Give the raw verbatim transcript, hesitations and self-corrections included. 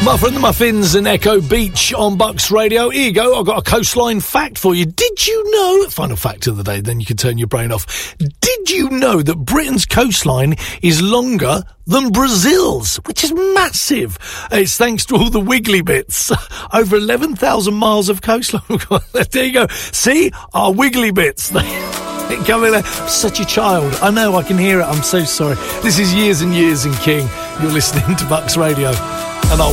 Muffin and the Muffins and Echo Beach on Bucks Radio. Here you go. I've got a coastline fact for you. Did you know... Final fact of the day, then you can turn your brain off. Did you know that Britain's coastline is longer than Brazil's, which is massive? It's thanks to all the wiggly bits. Over eleven thousand miles of coastline. There you go. See? Our wiggly bits. Coming there. Such a child. I know, I can hear it. I'm so sorry. This is Years and Years and King. You're listening to Bucks Radio. And I'll